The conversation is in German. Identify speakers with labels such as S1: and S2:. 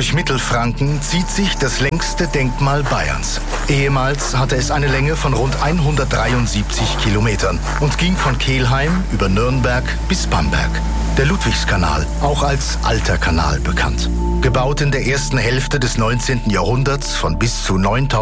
S1: Durch Mittelfranken zieht sich das längste Denkmal Bayerns. Ehemals hatte es eine Länge von rund 173 Kilometern und ging von Kelheim über Nürnberg bis Bamberg. Der Ludwigskanal, auch als Alter Kanal bekannt. Gebaut in der ersten Hälfte des 19. Jahrhunderts von bis zu 9.000